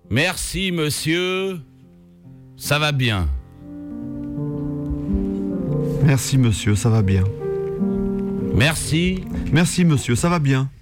Merci, monsieur. Ça va bien. Merci monsieur, ça va bien. Merci. Merci monsieur, ça va bien.